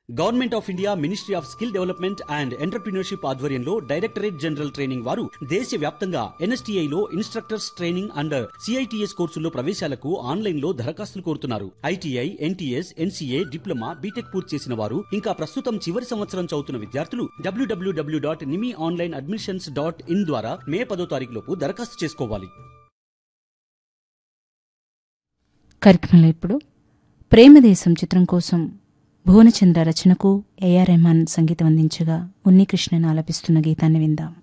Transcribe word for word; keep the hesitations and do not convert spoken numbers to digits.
Government of India ministry of skill development and entrepreneurship ఆధ్వర్యంలో directorate general training వారు దేశవ్యాప్తంగా ఎన్ఎస్టీఐలో instructors training and CITS కోర్సుల్లో ప్రవేశాలకు ఆన్లైన్లో దరఖాస్తులు కోరుతున్నారు. ITI, NTS, NCA, diploma, BTech పూర్తి చేసిన వారు ఇంకా ప్రస్తుతం చివరి సంవత్సరం చదువుతున్న విద్యార్థులు డబ్ల్యూడబ్ల్యూడబ్ల్యూ dot Nimi online admissions dot in ద్వారా మే పదో తారీఖు లోపు దరఖాస్తు చేసుకోవాలి. కార్యక్రమంలో ఇప్పుడు ప్రేమదేశం చిత్రం కోసం భువనచంద్ర రచనకు ఏఆర్ రెహమాన్ సంగీతం అందించగా ఉన్నికృష్ణన్ ఆలపిస్తున్న గీతాన్ని విందాం.